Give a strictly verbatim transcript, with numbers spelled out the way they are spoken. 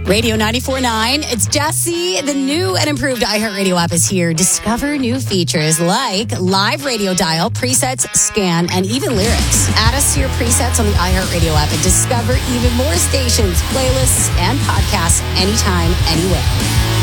Radio ninety-four point nine, it's Jesse. The new and improved iHeartRadio app is here. Discover new features like live radio dial, presets, scan, and even lyrics. Add us to your presets on the iHeartRadio app and discover even more stations, playlists, and podcasts anytime, anywhere.